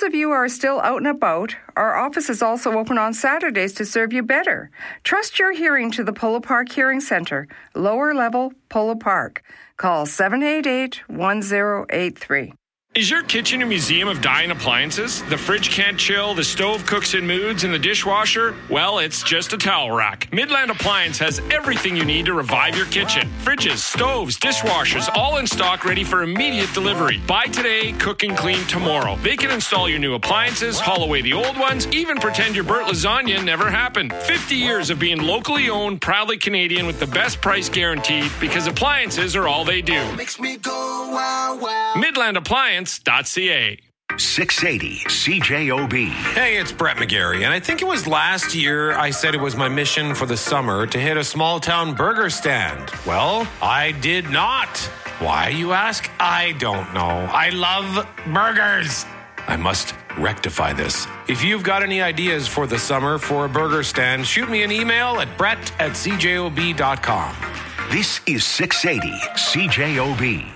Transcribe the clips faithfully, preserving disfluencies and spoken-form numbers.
of you are still out and about, our office is also open on Saturdays to serve you better. Trust your hearing to the Polo Park Hearing Centre, lower level Polo Park. Call seven eight eight, one zero eight three. Is your kitchen a museum of dying appliances? The fridge can't chill, the stove cooks in moods, and the dishwasher? Well, it's just a towel rack. Midland Appliance has everything you need to revive your kitchen. Fridges, stoves, dishwashers, all in stock, ready for immediate delivery. Buy today, cook and clean tomorrow. They can install your new appliances, haul away the old ones, even pretend your burnt lasagna never happened. fifty years of being locally owned, proudly Canadian with the best price guaranteed, because appliances are all they do. Makes me go wow wow. Midland Appliance. .ca. six eighty C J O B. Hey, it's Brett McGarry, and I think it was last year I said it was my mission for the summer to hit a small town burger stand. Well, I did not. Why, you ask? I don't know. I love burgers. I must rectify this. If you've got any ideas for the summer for a burger stand, shoot me an email at brett at c j o b dot com. This is six eighty C J O B.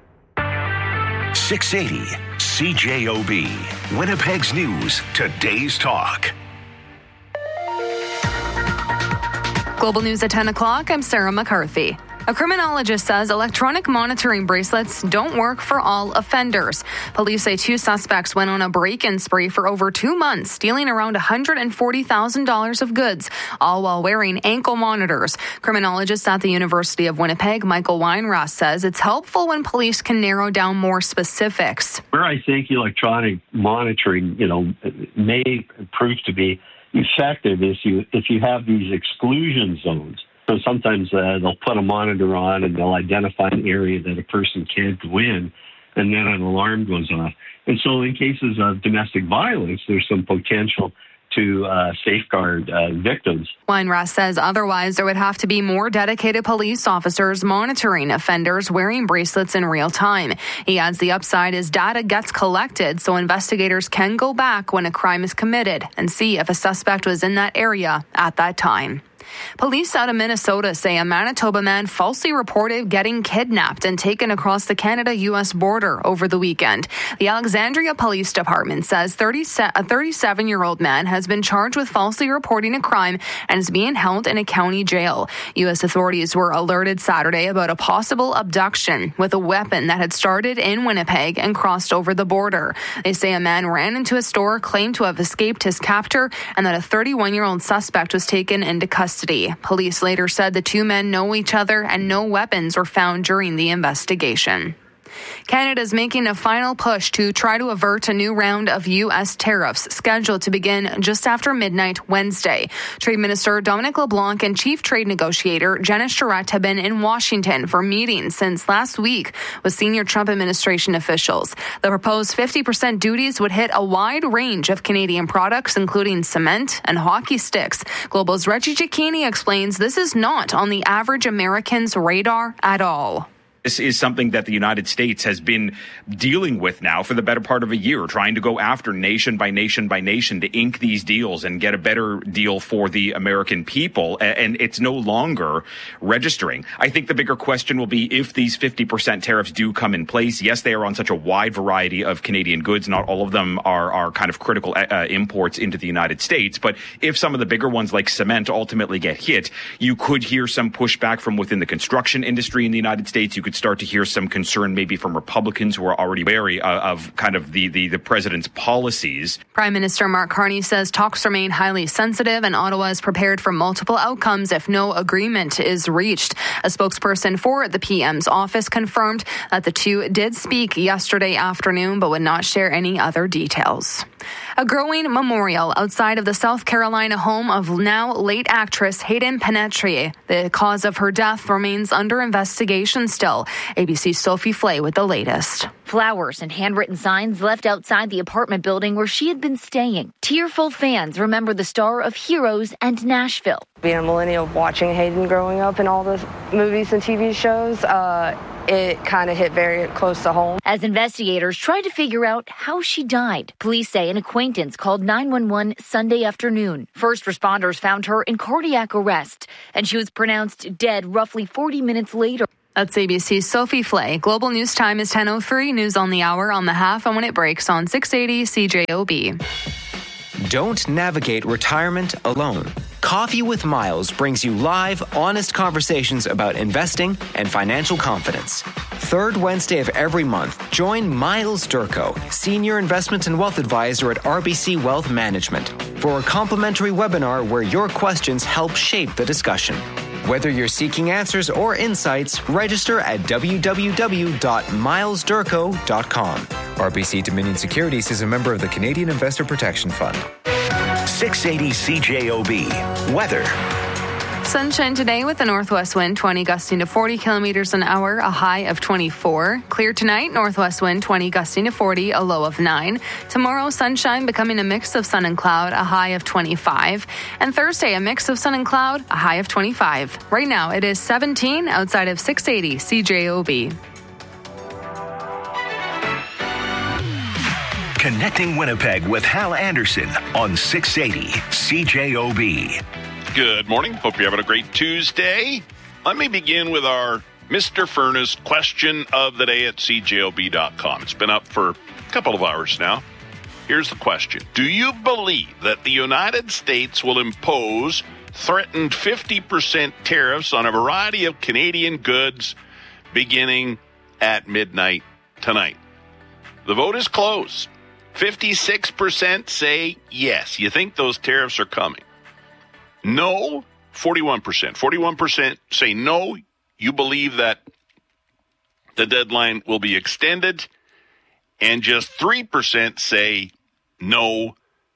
six eighty C J O B. Winnipeg's News, today's talk. Global News at ten o'clock, I'm Sarah McCarthy. A criminologist says electronic monitoring bracelets don't work for all offenders. Police say two suspects went on a break-in spree for over two months, stealing around one hundred forty thousand dollars of goods, all while wearing ankle monitors. Criminologist at the University of Winnipeg, Michael Weinross, says it's helpful when police can narrow down more specifics. Where I think electronic monitoring, you know, may prove to be effective is you if you have these exclusion zones. So sometimes uh, they'll put a monitor on and they'll identify an area that a person can't go in, and then an alarm goes off. And so in cases of domestic violence, there's some potential to uh, safeguard uh, victims. Weinross says otherwise there would have to be more dedicated police officers monitoring offenders wearing bracelets in real time. He adds the upside is data gets collected so investigators can go back when a crime is committed and see if a suspect was in that area at that time. Police out of Minnesota say a Manitoba man falsely reported getting kidnapped and taken across the Canada-U S border over the weekend. The Alexandria Police Department says a thirty-seven-year-old man has been charged with falsely reporting a crime and is being held in a county jail. U S authorities were alerted Saturday about a possible abduction with a weapon that had started in Winnipeg and crossed over the border. They say a man ran into a store, claimed to have escaped his captor, and that a thirty-one-year-old suspect was taken into custody. Police later said the two men know each other and no weapons were found during the investigation. Canada is making a final push to try to avert a new round of U S tariffs scheduled to begin just after midnight Wednesday. Trade Minister Dominic LeBlanc and Chief Trade Negotiator Jenna Charette have been in Washington for meetings since last week with senior Trump administration officials. The proposed fifty percent duties would hit a wide range of Canadian products, including cement and hockey sticks. Global's Reggie Cicchini explains this is not on the average American's radar at all. This is something that the United States has been dealing with now for the better part of a year, trying to go after nation by nation by nation to ink these deals and get a better deal for the American people. And it's no longer registering. I think the bigger question will be if these fifty percent tariffs do come in place. Yes, they are on such a wide variety of Canadian goods. Not all of them are, are kind of critical uh, imports into the United States. But if some of the bigger ones like cement ultimately get hit, you could hear some pushback from within the construction industry in the United States. You could start to hear some concern maybe from Republicans who are already wary uh, of kind of the, the, the president's policies. Prime Minister Mark Carney says talks remain highly sensitive and Ottawa is prepared for multiple outcomes if no agreement is reached. A spokesperson for the P M's office confirmed that the two did speak yesterday afternoon but would not share any other details. A growing memorial outside of the South Carolina home of now late actress Hayden Panettiere. The cause of her death remains under investigation still. A B C's Sophie Flay with the latest. Flowers and handwritten signs left outside the apartment building where she had been staying. Tearful fans remember the star of Heroes and Nashville. Being a millennial, watching Hayden growing up in all the movies and T V shows, uh, it kind of hit very close to home. As investigators try to figure out how she died, police say an acquaintance called nine one one Sunday afternoon. First responders found her in cardiac arrest, and she was pronounced dead roughly forty minutes later. That's A B C's Sophie Flay. Global News Time is ten oh three. News on the hour, on the half, and when it breaks on six eighty C J O B. Don't navigate retirement alone. Coffee with Miles brings you live, honest conversations about investing and financial confidence. Third Wednesday of every month, join Miles Durko, Senior Investment and Wealth Advisor at R B C Wealth Management, for a complimentary webinar where your questions help shape the discussion. Whether you're seeking answers or insights, register at w w w dot miles durko dot com. R B C Dominion Securities is a member of the Canadian Investor Protection Fund. six eighty C J O B. Weather. Sunshine today with a northwest wind, twenty gusting to forty kilometers an hour, a high of twenty-four. Clear tonight, northwest wind, twenty gusting to forty, a low of nine. Tomorrow, sunshine becoming a mix of sun and cloud, a high of twenty-five. And Thursday, a mix of sun and cloud, a high of twenty-five. Right now, it is seventeen outside of six eighty C J O B. Connecting Winnipeg with Hal Anderson on six eighty C J O B. Good morning. Hope you're having a great Tuesday. Let me begin with our Mister Furnace question of the day at C J O B dot com. It's been up for a couple of hours now. Here's the question. Do you believe that the United States will impose threatened fifty percent tariffs on a variety of Canadian goods beginning at midnight tonight? The vote is closed. fifty-six percent say yes. You think those tariffs are coming. No, forty-one percent. forty-one percent say no. You believe that the deadline will be extended. And just three percent say no,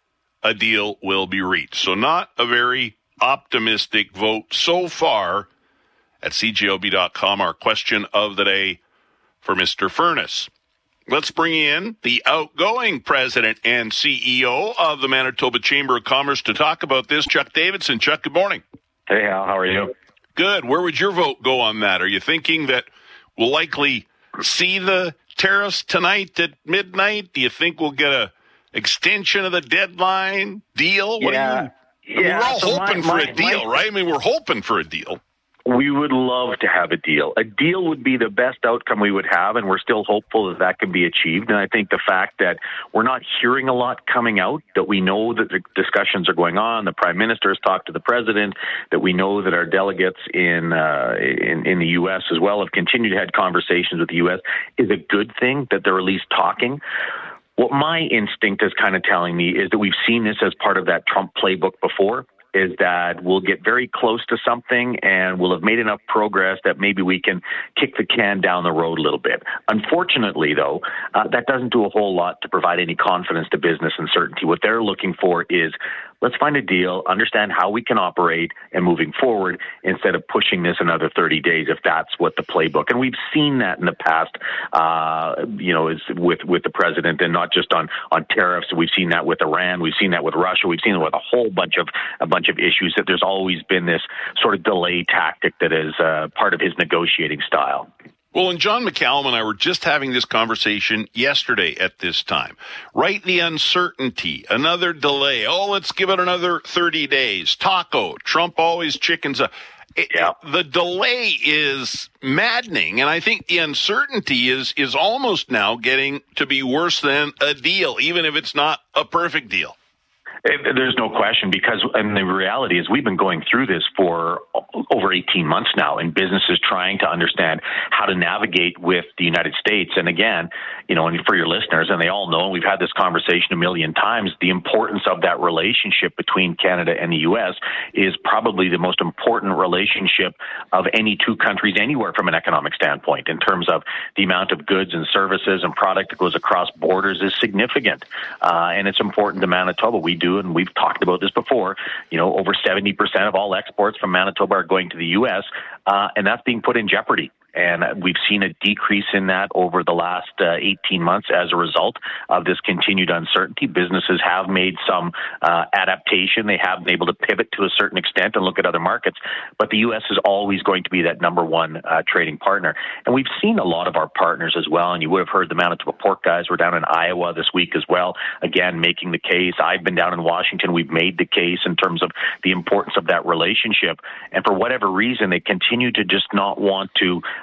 a deal will be reached. So not a very optimistic vote so far at C J O B dot com. Our question of the day for Mister Furnace. Let's bring in the outgoing president and C E O of the Manitoba Chamber of Commerce to talk about this, Chuck Davidson. Chuck, good morning. Hey, Hal. How are you? Good. Where would your vote go on that? Are you thinking that we'll likely see the tariffs tonight at midnight? Do you think we'll get a extension of the deadline deal? What yeah. do you, yeah. we're all so hoping my, for my, a deal, my, right? I mean, we're hoping for a deal. We would love to have a deal. A deal would be the best outcome we would have, and we're still hopeful that that can be achieved. And I think the fact that we're not hearing a lot coming out, that we know that the discussions are going on, the Prime Minister has talked to the President, that we know that our delegates in uh, in, in the U S as well have continued to have conversations with the U S is a good thing that they're at least talking. What my instinct is kind of telling me is that we've seen this as part of that Trump playbook before, is that we'll get very close to something and we'll have made enough progress that maybe we can kick the can down the road a little bit. Unfortunately, though, uh, that doesn't do a whole lot to provide any confidence to business and certainty. What they're looking for is, let's find a deal, understand how we can operate and moving forward instead of pushing this another thirty days if that's what the playbook. And we've seen that in the past, uh, you know, is with, with the president, and not just on, on tariffs. We've seen that with Iran. We've seen that with Russia. We've seen it with a whole bunch of a bunch of issues, that there's always been this sort of delay tactic that is uh, part of his negotiating style. Well, and John McCallum and I were just having this conversation yesterday at this time. Right, the uncertainty, another delay. Oh, let's give it another thirty days. Taco, Trump always chickens up. It, yeah. The delay is maddening, and I think the uncertainty is is almost now getting to be worse than a deal, even if it's not a perfect deal. There's no question, because, and the reality is, we've been going through this for over eighteen months now, and businesses trying to understand how to navigate with the United States. And again, you know, and for your listeners, and they all know, and we've had this conversation a million times, the importance of that relationship between Canada and the U S is probably the most important relationship of any two countries anywhere from an economic standpoint, in terms of the amount of goods and services and product that goes across borders is significant. Uh, and it's important to Manitoba. We do, and we've talked about this before, you know, over seventy percent of all exports from Manitoba are going to the U S, uh, and that's being put in jeopardy. And we've seen a decrease in that over the last uh, eighteen months as a result of this continued uncertainty. Businesses have made some uh, adaptation. They have been able to pivot to a certain extent and look at other markets. But the U S is always going to be that number one uh, trading partner. And we've seen a lot of our partners as well. And you would have heard the Manitoba Pork guys were down in Iowa this week as well, again, making the case. I've been down in Washington. We've made the case in terms of the importance of that relationship. And for whatever reason, they continue to just not want to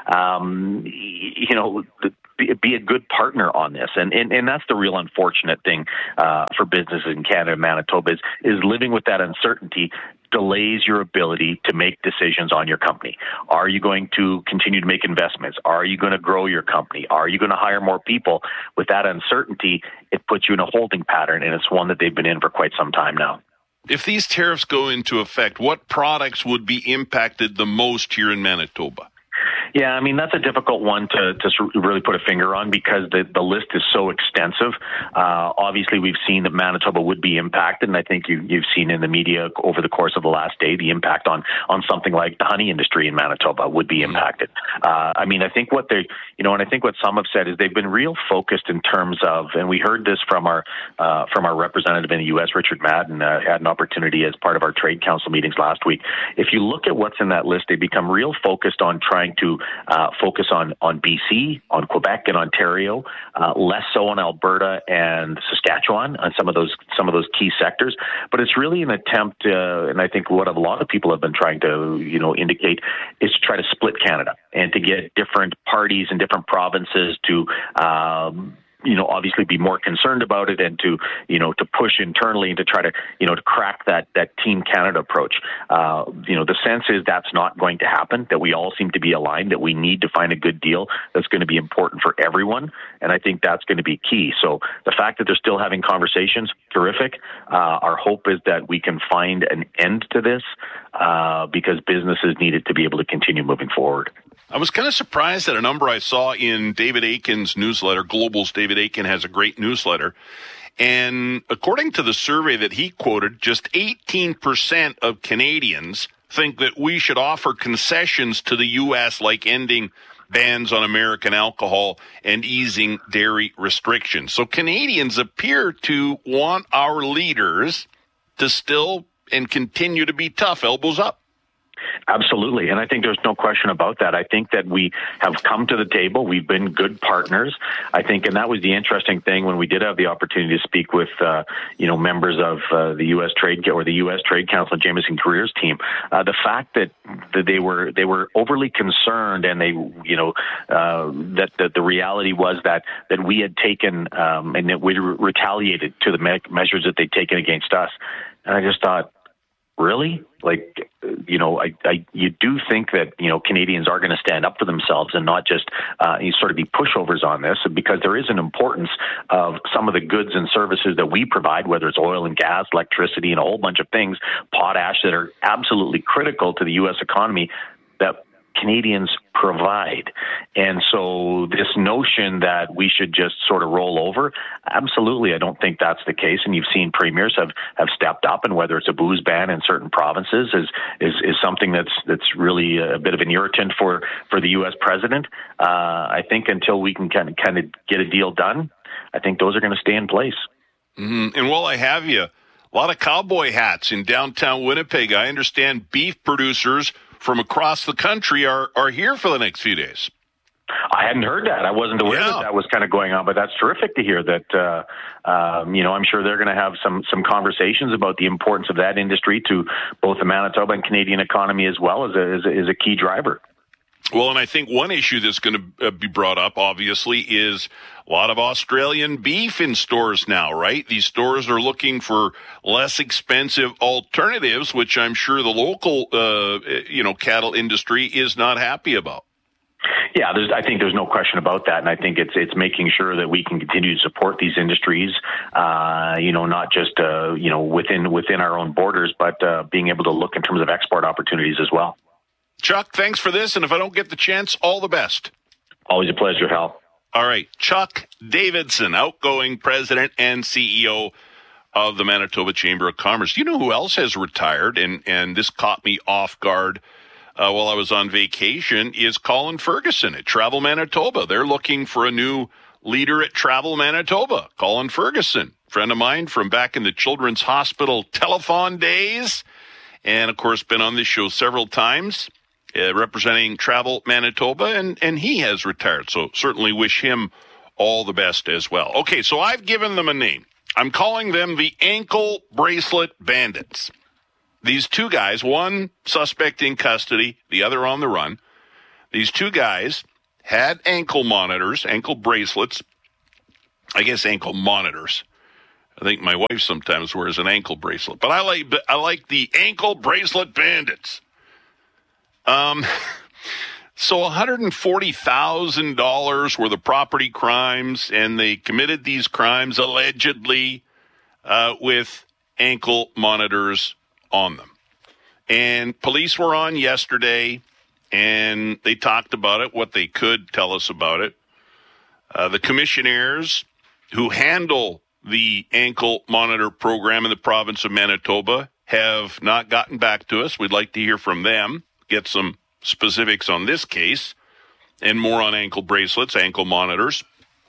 um, you know, be, be a good partner on this. And, and, and that's the real unfortunate thing uh, for businesses in Canada and Manitoba is, is living with that uncertainty delays your ability to make decisions on your company. Are you going to continue to make investments? Are you going to grow your company? Are you going to hire more people? With that uncertainty, it puts you in a holding pattern, and it's one that they've been in for quite some time now. If these tariffs go into effect, what products would be impacted the most here in Manitoba? Yeah, I mean, that's a difficult one to, to really put a finger on because the, the list is so extensive. Uh, obviously, we've seen that Manitoba would be impacted, and I think you, you've seen in the media over the course of the last day the impact on, on something like the honey industry in Manitoba would be impacted. Uh, I mean, I think what they, you know, and I think what some have said is they've been real focused in terms of, and we heard this from our uh, from our representative in the U S, Richard Madden, uh, had an opportunity as part of our Trade Council meetings last week. If you look at what's in that list, they become real focused on trying to Uh, focus on, on B C, on Quebec and Ontario, uh, less so on Alberta and Saskatchewan, on some of those some of those key sectors. But it's really an attempt, uh, and I think what a lot of people have been trying to, you know, indicate is to try to split Canada and to get different parties and different provinces to um, you know, obviously be more concerned about it and to, you know, to push internally and to try to, you know, to crack that, that Team Canada approach. Uh, you know, the sense is that's not going to happen, that we all seem to be aligned, that we need to find a good deal that's going to be important for everyone. And I think that's going to be key. So the fact that they're still having conversations, terrific. Uh, our hope is that we can find an end to this uh, because businesses need it to be able to continue moving forward. I was kind of surprised at a number I saw in David Aiken's newsletter. Global's David Aiken has a great newsletter. And according to the survey that he quoted, just eighteen percent of Canadians think that we should offer concessions to the U S, like ending bans on American alcohol and easing dairy restrictions. So Canadians appear to want our leaders to still and continue to be tough, elbows up. Absolutely. And I think there's no question about that. I think that we have come to the table. We've been good partners. I think, and that was the interesting thing when we did have the opportunity to speak with, uh, you know, members of uh, the U S Trade or the U S Trade Council, Jameson Careers team. Uh, the fact that, that they were they were overly concerned, and they, you know, uh, that, that the reality was that that we had taken um, and that we retaliated to the me- measures that they'd taken against us. And I just thought, really? Like, you know, I, I, you do think that, you know, Canadians are going to stand up for themselves and not just uh, you sort of be pushovers on this, because there is an importance of some of the goods and services that we provide, whether it's oil and gas, electricity, and a whole bunch of things, potash, that are absolutely critical to the U S economy that Canadians provide. And so this notion that we should just sort of roll over, absolutely, I don't think that's the case. And you've seen premiers have, have stepped up, and whether it's a booze ban in certain provinces is, is, is something that's that's really a bit of an irritant for, for the U S president. Uh, I think until we can kind of, kind of get a deal done, I think those are going to stay in place. Mm-hmm. And while I have you, a lot of cowboy hats in downtown Winnipeg. I understand beef producers from across the country are, are here for the next few days. I hadn't heard that. I wasn't aware yeah. that that was kind of going on, but that's terrific to hear that, uh, um, you know, I'm sure they're going to have some, some conversations about the importance of that industry to both the Manitoba and Canadian economy, as well as a, as a, as a key driver. Well, and I think one issue that's going to be brought up, obviously, is a lot of Australian beef in stores now, right? These stores are looking for less expensive alternatives, which I'm sure the local, uh, you know, cattle industry is not happy about. Yeah, there's, I think there's no question about that, and I think it's it's making sure that we can continue to support these industries, uh, you know, not just uh, you know within within our own borders, but uh, being able to look in terms of export opportunities as well. Chuck, thanks for this, and if I don't get the chance, all the best. Always a pleasure, Hal. All right, Chuck Davidson, outgoing president and C E O of the Manitoba Chamber of Commerce. You know who else has retired, and, and this caught me off guard uh, while I was on vacation, is Colin Ferguson at Travel Manitoba. They're looking for a new leader at Travel Manitoba. Colin Ferguson, friend of mine from back in the Children's Hospital telethon days, and, of course, been on this show several times. Uh, representing Travel Manitoba, and, and he has retired. So certainly wish him all the best as well. Okay, so I've given them a name. I'm calling them the Ankle Bracelet Bandits. These two guys, one suspect in custody, the other on the run, These two guys had ankle monitors, ankle bracelets, I guess ankle monitors. I think my wife sometimes wears an ankle bracelet, but I like I like the ankle bracelet bandits. Um, so one hundred forty thousand dollars were the property crimes, and they committed these crimes allegedly uh, with ankle monitors on them. And police were on yesterday, and they talked about it, what they could tell us about it. Uh, the commissionaires who handle the ankle monitor program in the province of Manitoba have not gotten back to us. We'd like to hear from them, get some specifics on this case, and more on ankle bracelets, ankle monitors.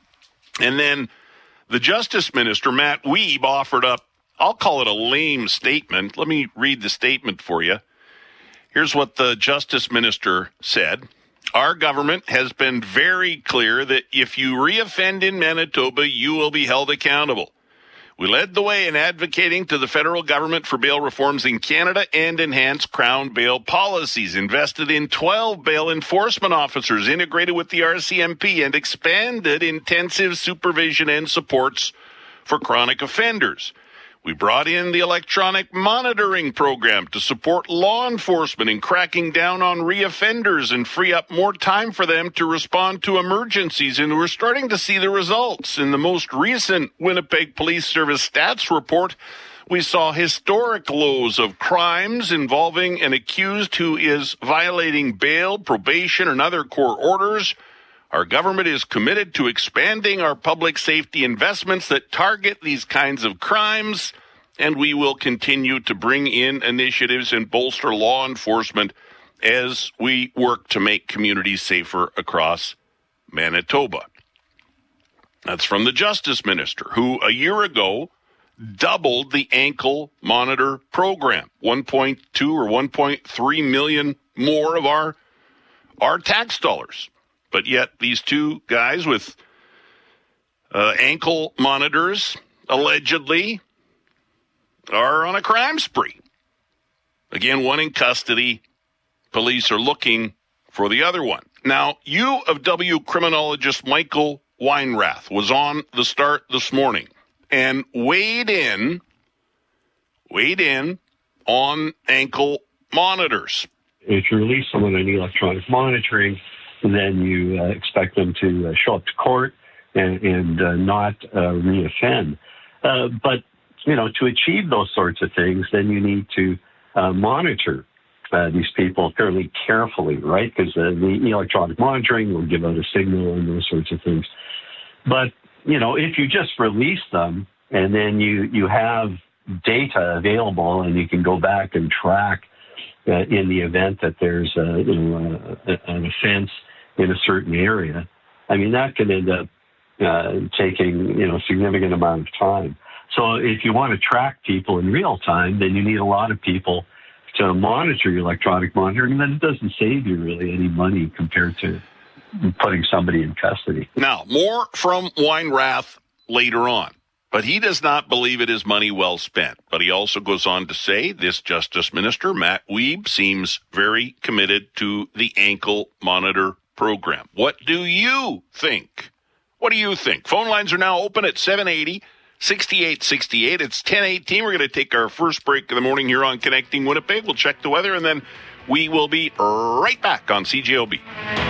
And then the Justice Minister, Matt Wiebe, offered up, I'll call it a lame statement. Let me read the statement for you. Here's what the Justice Minister said. Our government has been very clear that if you reoffend in Manitoba, you will be held accountable. We led the way in advocating to the federal government for bail reforms in Canada and enhanced Crown bail policies, invested in twelve bail enforcement officers integrated with the R C M P, and expanded intensive supervision and supports for chronic offenders. We brought in the electronic monitoring program to support law enforcement in cracking down on reoffenders and free up more time for them to respond to emergencies. And we're starting to see the results. In the most recent Winnipeg Police Service stats report, we saw historic lows of crimes involving an accused who is violating bail, probation, and other court orders. Our government is committed to expanding our public safety investments that target these kinds of crimes, and we will continue to bring in initiatives and bolster law enforcement as we work to make communities safer across Manitoba. That's from the Justice Minister, who a year ago doubled the ankle monitor program, one point two or one point three million more of our, our tax dollars. But yet these two guys with uh, ankle monitors, allegedly, are on a crime spree. Again, one in custody. Police are looking for the other one. Now, U of W criminologist Michael Weinrath was on the start this morning and weighed in, weighed in on ankle monitors. If you release someone on electronic monitoring, then you uh, expect them to uh, show up to court and, and uh, not uh, reoffend. Uh, but, you know, to achieve those sorts of things, then you need to uh, monitor uh, these people fairly carefully, right? Because uh, the electronic monitoring will give out a signal and those sorts of things. But, you know, if you just release them and then you, you have data available and you can go back and track uh, in the event that there's uh, you know, uh, an offense in a certain area, I mean, that can end up uh, taking, you know, a significant amount of time. So if you want to track people in real time, then you need a lot of people to monitor your electronic monitoring, and then it doesn't save you really any money compared to putting somebody in custody. Now, more from Weinrath later on, but he does not believe it is money well spent. But he also goes on to say this Justice Minister, Matt Wiebe, seems very committed to the ankle monitor program. What do you think? What do you think? Phone lines are now open at seven eighty, sixty-eight sixty-eight. It's ten eighteen. We're going to take our first break of the morning here on Connecting Winnipeg. We'll check the weather, and then we will be right back on C J O B.